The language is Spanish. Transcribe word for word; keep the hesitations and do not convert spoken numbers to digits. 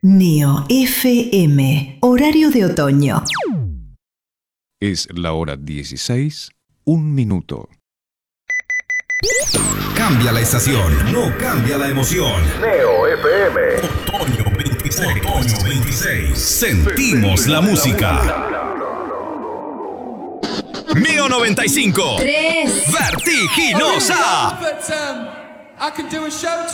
Neo F M, horario de otoño. Es la hora dieciséis, un minuto. Cambia la estación, no cambia la emoción. Neo F M. Otoño veintiséis. Otoño veintiséis. Sentimos la música. Neo noventa y cinco. tres. Vertiginosa. But um, I can do a show